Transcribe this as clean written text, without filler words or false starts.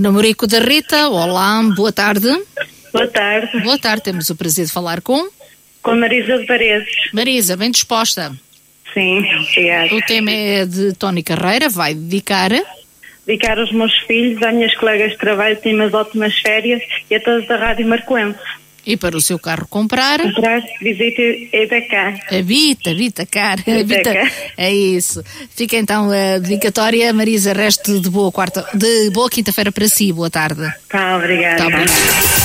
Namorico da Rita, olá, boa tarde. Boa tarde. Boa tarde, temos o prazer de falar com Marisa de Paredes. Marisa, bem disposta? Sim, obrigada. O tema é de Tony Carreira, vai dedicar aos meus filhos, às minhas colegas de trabalho, que têm umas ótimas férias, e a todos da Rádio Marcoense. E para o seu carro comprar visita Ebecar. Vitacar. É isso. Fica então a dedicatória. Marisa, resto de boa quinta-feira para si. Boa tarde. Tá, obrigada. Tá, obrigada.